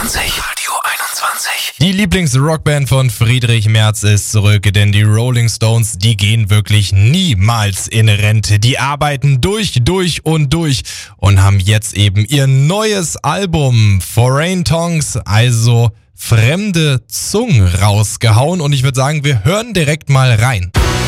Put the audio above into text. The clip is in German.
Radio 21. Die Lieblingsrockband von Friedrich Merz ist zurück, denn die Rolling Stones, die gehen wirklich niemals in Rente. Die arbeiten durch und haben jetzt eben ihr neues Album Foreign Tongues, also fremde Zungen, rausgehauen. Und ich würde sagen, wir hören direkt mal rein.